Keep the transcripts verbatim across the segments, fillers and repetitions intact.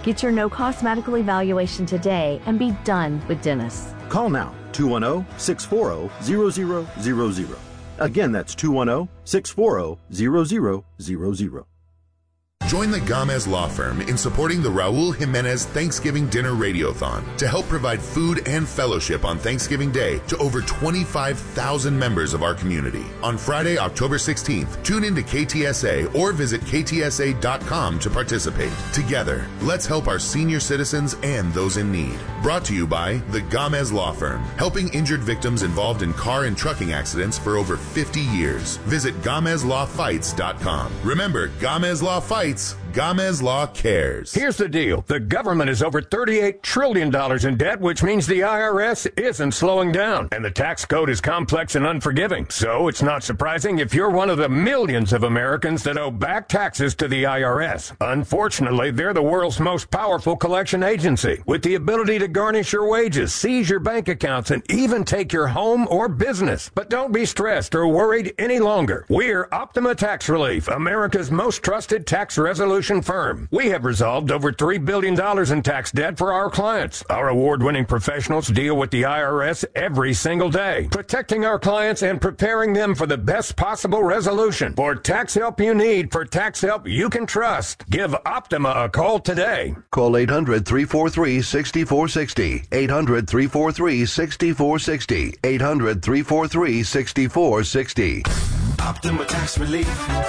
Get your no-cost medical evaluation today and be done with Dennis. Call now, two one zero, six four zero, zero zero zero zero. Again, that's two one zero, six four zero, zero zero zero zero. Join the Gamez Law Firm in supporting the Raul Jimenez Thanksgiving Dinner Radiothon to help provide food and fellowship on Thanksgiving Day to over twenty-five thousand members of our community. On Friday, October sixteenth, tune into K T S A or visit K T S A dot com to participate. Together, let's help our senior citizens and those in need. Brought to you by the Gamez Law Firm, helping injured victims involved in car and trucking accidents for over fifty years. Visit Gamez Law Fights dot com. Remember, Gamez Law Fights, Gamez Law cares. Here's the deal. The government is over thirty-eight trillion dollars in debt, which means the I R S isn't slowing down. And the tax code is complex and unforgiving. So it's not surprising if you're one of the millions of Americans that owe back taxes to the I R S. Unfortunately, they're the world's most powerful collection agency, with the ability to garnish your wages, seize your bank accounts, and even take your home or business. But don't be stressed or worried any longer. We're Optima Tax Relief, America's most trusted tax resolution firm. We have resolved over three billion dollars in tax debt for our clients. Our award-winning professionals deal with the I R S every single day, protecting our clients and preparing them for the best possible resolution. For tax help you need, for tax help you can trust, give Optima a call today. Call eight hundred, three four three, six four six zero, eight hundred, three four three, six four six zero, eight hundred, three four three, six four six zero. Optima Tax Relief.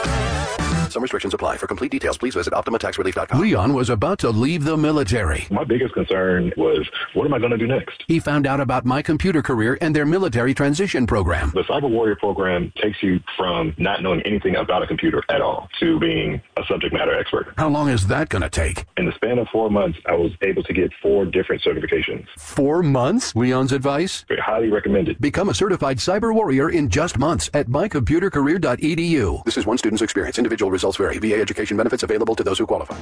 Some restrictions apply. For complete details, please visit Optima Tax Relief dot com. Leon was about to leave the military. My biggest concern was, what am I going to do next? He found out about My Computer Career and their military transition program. The Cyber Warrior program takes you from not knowing anything about a computer at all to being a subject matter expert. How long is that going to take? In the span of four months, I was able to get four different certifications. Four months? Leon's advice? Highly recommended. Become a certified cyber warrior in just months at my computer career dot e d u. This is one student's experience. Individual results vary. V A education benefits available to those who qualify.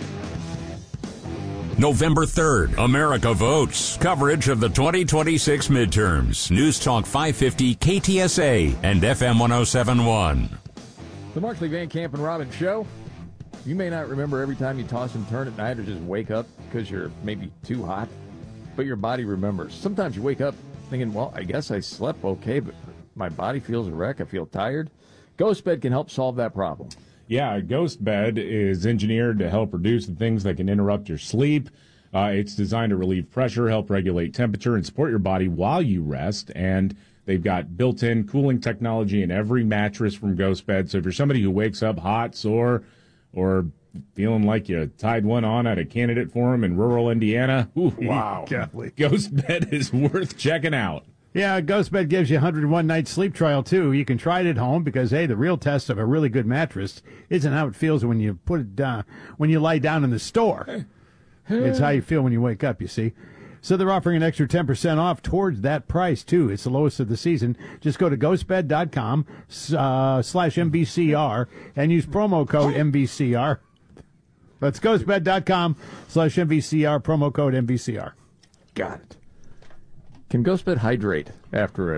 November third, America votes. Coverage of the twenty twenty-six midterms. News Talk five fifty K T S A and F M one oh seven point one. The Markley, Van Camp, and Robbins Show. You may not remember every time you toss and turn at night or just wake up because you're maybe too hot, but your body remembers. Sometimes you wake up thinking, well, I guess I slept okay, but my body feels a wreck. I feel tired. GhostBed can help solve that problem. Yeah, GhostBed is engineered to help reduce the things that can interrupt your sleep. Uh, it's designed to relieve pressure, help regulate temperature, and support your body while you rest. And they've got built-in cooling technology in every mattress from GhostBed. So if you're somebody who wakes up hot, sore, or feeling like you tied one on at a candidate forum in rural Indiana, ooh, wow, GhostBed is worth checking out. Yeah, GhostBed gives you a one hundred one night sleep trial, too. You can try it at home because, hey, the real test of a really good mattress isn't how it feels when you put it down, when you lie down in the store. It's how you feel when you wake up, you see. So they're offering an extra ten percent off towards that price, too. It's the lowest of the season. Just go to ghostbed dot com uh, slash M B C R and use promo code M B C R. That's ghostbed dot com slash M B C R, promo code M B C R. Got it. Can GhostBed hydrate after a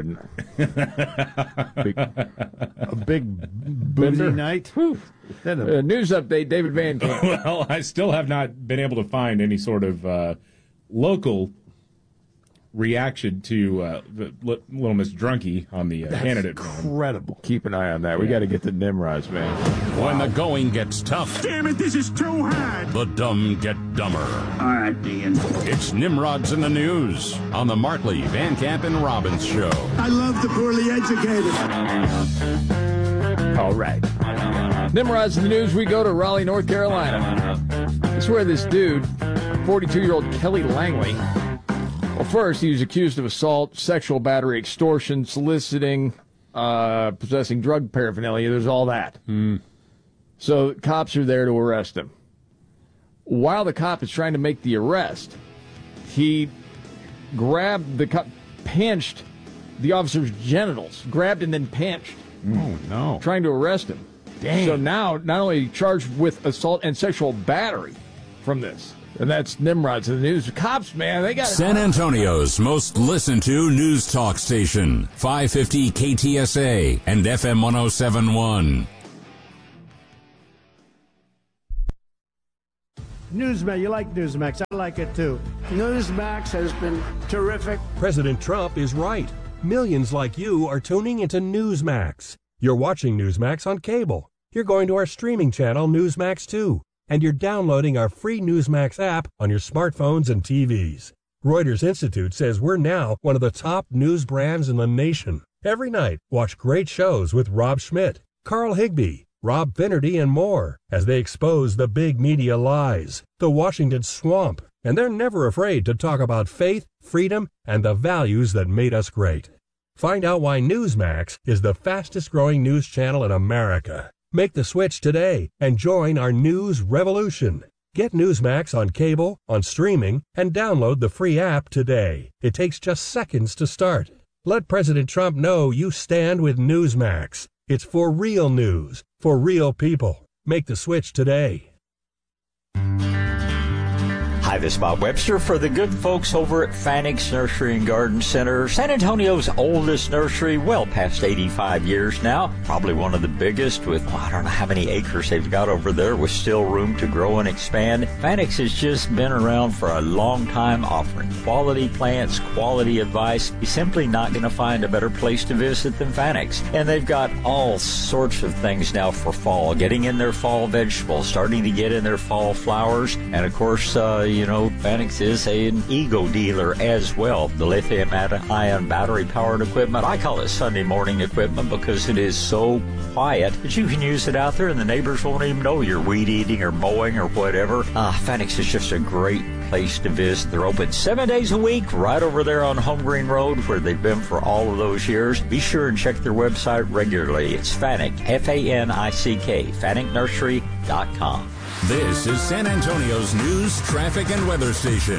big, a big boozy night? Uh, news update, David Van Camp. Well, I still have not been able to find any sort of uh, local reaction to uh, the Little Miss Drunky on the uh, That's candidate. Incredible. Keep an eye on that. We got to get the Nimrods, man. When the going gets tough. Damn it, this is too hard. The dumb get dumber. All right, Dean. It's Nimrods in the News on the Markley, Van Camp, and Robbins Show. I love the poorly educated. All right. Nimrods in the News, we go to Raleigh, North Carolina. That's where this dude, forty-two-year-old Kelly Langley, well, first, he was accused of assault, sexual battery, extortion, soliciting, uh, possessing drug paraphernalia. There's all that. Mm. So cops are there to arrest him. While the cop is trying to make the arrest, he grabbed the cop, pinched the officer's genitals, grabbed and then pinched. Oh, no. Trying to arrest him. Dang. So now, not only charged with assault and sexual battery from this, and that's Nimrods in the News. Cops, man, they got San Antonio's most listened to news talk station, five fifty K T S A and F M one oh seven point one. Newsmax, you like Newsmax. I like it too. Newsmax has been terrific. President Trump is right. Millions like you are tuning into Newsmax. You're watching Newsmax on cable. You're going to our streaming channel, Newsmax two. And you're downloading our free Newsmax app on your smartphones and T Vs. Reuters Institute says we're now one of the top news brands in the nation. Every night, watch great shows with Rob Schmidt, Carl Higbie, Rob Finnerty, and more as they expose the big media lies, the Washington swamp, and they're never afraid to talk about faith, freedom, and the values that made us great. Find out why Newsmax is the fastest-growing news channel in America. Make the switch today and join our news revolution. Get Newsmax on cable, on streaming, and download the free app today. It takes just seconds to start. Let President Trump know you stand with Newsmax. It's for real news, for real people. Make the switch today. Hi, this is Bob Webster for the good folks over at Fanix Nursery and Garden Center, San Antonio's oldest nursery, well past eighty-five years now. Probably one of the biggest with, well, I don't know how many acres they've got over there with still room to grow and expand. Fanix has just been around for a long time offering quality plants, quality advice. You're simply not going to find a better place to visit than Fanix. And they've got all sorts of things now for fall, getting in their fall vegetables, starting to get in their fall flowers, and of course, uh, you know, Fanix is an Ego dealer as well. The lithium-ion battery-powered equipment, I call it Sunday morning equipment because it is so quiet that you can use it out there and the neighbors won't even know you're weed eating or mowing or whatever. Ah, Fanix is just a great place to visit. They're open seven days a week right over there on Home Green Road where they've been for all of those years. Be sure and check their website regularly. It's Fanick, F A N I C K, Fanick Nursery dot com. This is San Antonio's news, traffic, and weather station.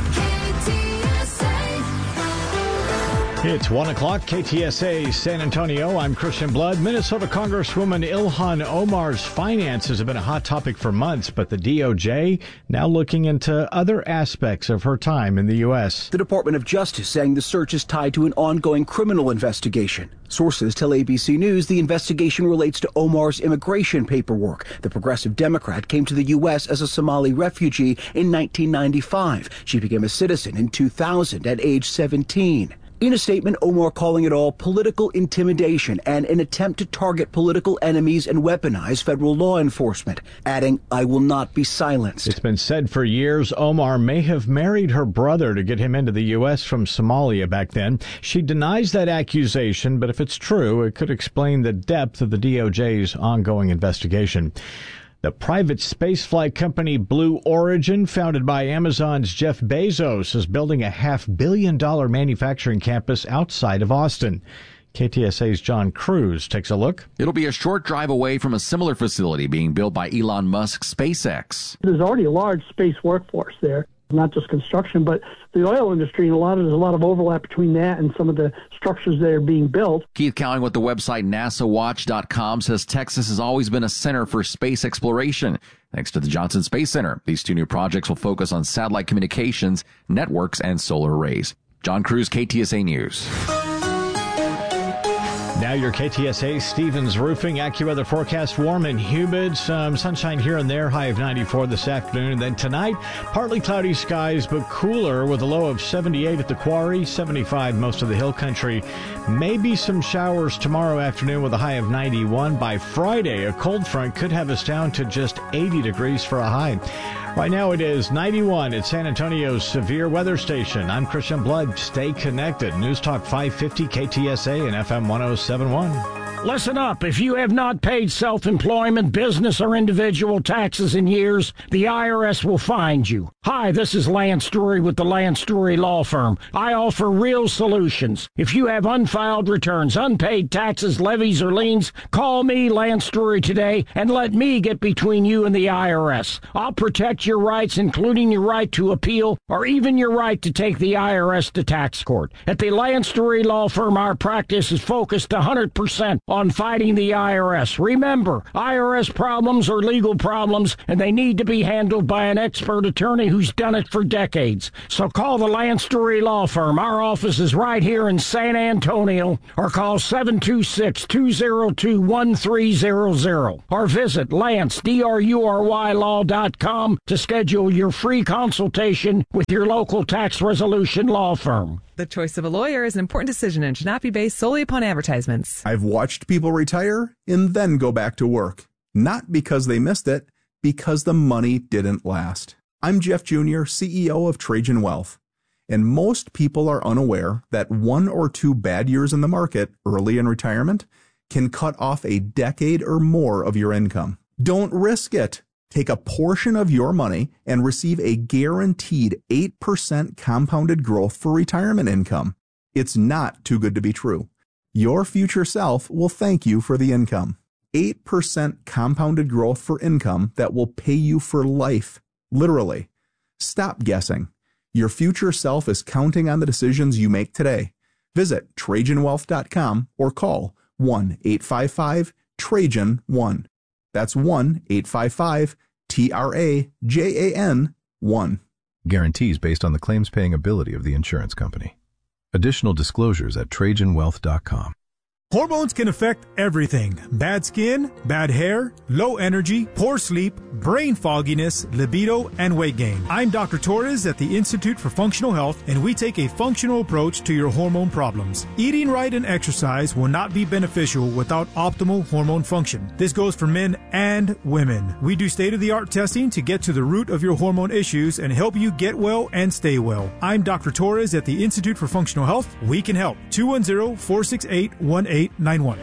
It's one o'clock, K T S A San Antonio. I'm Christian Blood. Minnesota Congresswoman Ilhan Omar's finances have been a hot topic for months, but the D O J now looking into other aspects of her time in the U S. The Department of Justice saying the search is tied to an ongoing criminal investigation. Sources tell A B C News the investigation relates to Omar's immigration paperwork. The progressive Democrat came to the U S as a Somali refugee in nineteen ninety-five. She became a citizen in two thousand at age seventeen. In a statement, Omar calling it all political intimidation and an attempt to target political enemies and weaponize federal law enforcement, adding, "I will not be silenced." It's been said for years Omar may have married her brother to get him into the U S from Somalia back then. She denies that accusation, but if it's true, it could explain the depth of the D O J's ongoing investigation. The private spaceflight company Blue Origin, founded by Amazon's Jeff Bezos, is building a half-billion dollar manufacturing campus outside of Austin. K T S A's John Cruz takes a look. It'll be a short drive away from a similar facility being built by Elon Musk's SpaceX. There's already a large space workforce there. Not just construction, but the oil industry, and a lot of there's a lot of overlap between that and some of the structures that are being built. Keith Cowing with the website NASA Watch dot com says Texas has always been a center for space exploration. Thanks to the Johnson Space Center, these two new projects will focus on satellite communications, networks, and solar arrays. John Cruz, K T S A News. Now your K T S A Stevens Roofing AccuWeather forecast. Warm and humid. Some sunshine here and there. High of ninety-four this afternoon. And then tonight, partly cloudy skies, but cooler with a low of seventy-eight at the Quarry, seventy-five most of the hill country. Maybe some showers tomorrow afternoon with a high of ninety-one. By Friday, a cold front could have us down to just eighty degrees for a high. Right now it is ninety-one at San Antonio's Severe Weather Station. I'm Christian Blood. Stay connected. News Talk five fifty K T S A and F M one oh seven point one. Listen up. If you have not paid self-employment, business, or individual taxes in years, the I R S will find you. Hi, this is Lance Drury with the Lance Drury Law Firm. I offer real solutions. If you have unfiled returns, unpaid taxes, levies, or liens, call me, Lance Drury, today and let me get between you and the I R S. I'll protect your rights, including your right to appeal or even your right to take the I R S to tax court. At the Lance Drury Law Firm, our practice is focused one hundred percent on fighting the I R S. Remember, I R S problems are legal problems, and they need to be handled by an expert attorney who who's done it for decades. So call the Lance Story Law Firm. Our office is right here in San Antonio, or call seven two six, two zero two, one three zero zero, or visit Lance, D R U R Y law dot com to schedule your free consultation with your local tax resolution law firm. The choice of a lawyer is an important decision and should not be based solely upon advertisements. I've watched people retire and then go back to work. Not because they missed it, because the money didn't last. I'm Jeff Junior, C E O of Trajan Wealth. And most people are unaware that one or two bad years in the market early in retirement can cut off a decade or more of your income. Don't risk it. Take a portion of your money and receive a guaranteed eight percent compounded growth for retirement income. It's not too good to be true. Your future self will thank you for the income. eight percent compounded growth for income that will pay you for life. Literally. Stop guessing. Your future self is counting on the decisions you make today. Visit Trajan Wealth dot com or call one eight five five Trajan one. That's one eight five five T R A J A N one. Guarantees based on the claims paying ability of the insurance company. Additional disclosures at Trajan Wealth dot com. Hormones can affect everything. Bad skin, bad hair, low energy, poor sleep, brain fogginess, libido, and weight gain. I'm Doctor Torres at the Institute for Functional Health, and we take a functional approach to your hormone problems. Eating right and exercise will not be beneficial without optimal hormone function. This goes for men and women. We do state-of-the-art testing to get to the root of your hormone issues and help you get well and stay well. I'm Doctor Torres at the Institute for Functional Health. We can help. two one zero, four six eight, one eight nine one.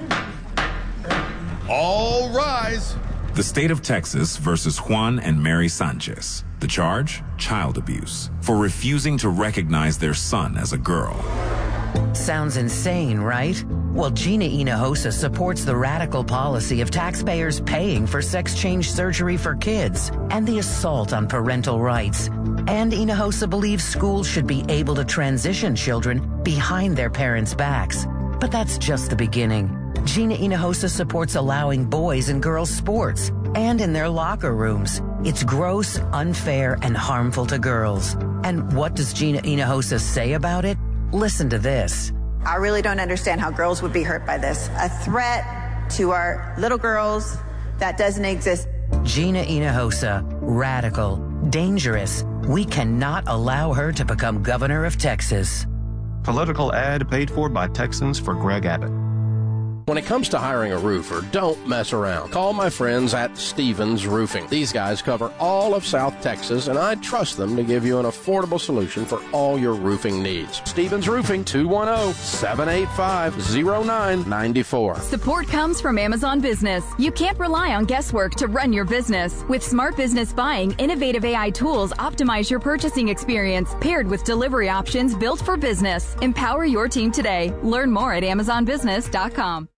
All rise. The state of Texas versus Juan and Mary Sanchez. The charge? Child abuse. For refusing to recognize their son as a girl. Sounds insane, right? Well, Gina Hinojosa supports the radical policy of taxpayers paying for sex change surgery for kids and the assault on parental rights. And Hinojosa believes schools should be able to transition children behind their parents' backs. But that's just the beginning. Gina Hinojosa supports allowing boys and girls sports and in their locker rooms. It's gross, unfair, and harmful to girls. And what does Gina Hinojosa say about it? Listen to this. I really don't understand how girls would be hurt by this. A threat to our little girls that doesn't exist. Gina Hinojosa, radical, dangerous. We cannot allow her to become governor of Texas. Political ad paid for by Texans for Greg Abbott. When it comes to hiring a roofer, don't mess around. Call my friends at Stevens Roofing. These guys cover all of South Texas, and I trust them to give you an affordable solution for all your roofing needs. Stevens Roofing, two one zero, seven eight five, zero nine nine four. Support comes from Amazon Business. You can't rely on guesswork to run your business. With Smart Business Buying, innovative A I tools optimize your purchasing experience, paired with delivery options built for business. Empower your team today. Learn more at amazon business dot com.